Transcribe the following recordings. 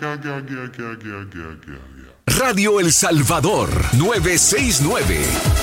Radio El Salvador 969.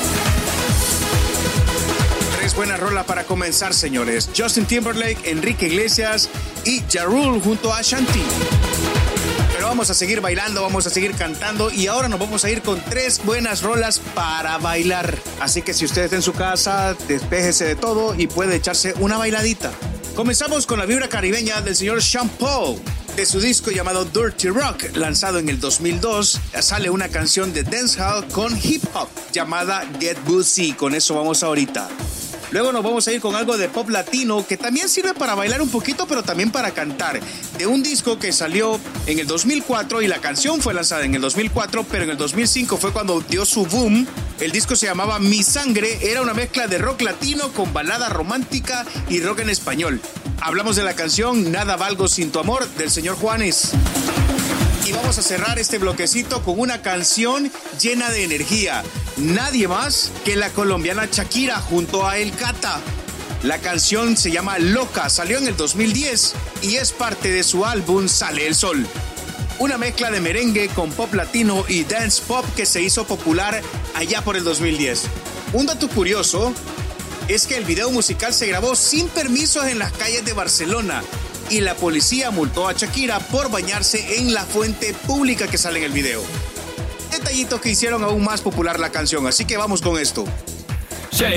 Tres buenas rolas para comenzar, señores. Justin Timberlake, Enrique Iglesias y Ja Rule junto a Ashanti. Pero vamos a seguir bailando, vamos a seguir cantando y ahora nos vamos a ir con tres buenas rolas para bailar. Así que si usted está en su casa, despéjese de todo y puede echarse una bailadita. Comenzamos con la vibra caribeña del señor Sean Paul. De su disco llamado Dirty Rock, lanzado en el 2002, sale una canción de dancehall con hip hop llamada Get Boozy. Con eso vamos ahorita. Luego nos vamos a ir con algo de pop latino que también sirve para bailar un poquito, pero también para cantar. De un disco que salió en el 2004 y la canción fue lanzada en el 2004, pero en el 2005 fue cuando dio su boom. El disco se llamaba Mi Sangre, era una mezcla de rock latino con balada romántica y rock en español. Hablamos de la canción Nada Valgo Sin Tu Amor del señor Juanes. Y vamos a cerrar este bloquecito con una canción llena de energía. Nadie más que la colombiana Shakira junto a El Cata. La canción se llama Loca, salió en el 2010 y es parte de su álbum Sale el Sol. Una mezcla de merengue con pop latino y dance pop que se hizo popular allá por el 2010. Un dato curioso es que el video musical se grabó sin permisos en las calles de Barcelona y la policía multó a Shakira por bañarse en la fuente pública que sale en el video. Detallitos que hicieron aún más popular la canción, así que vamos con esto.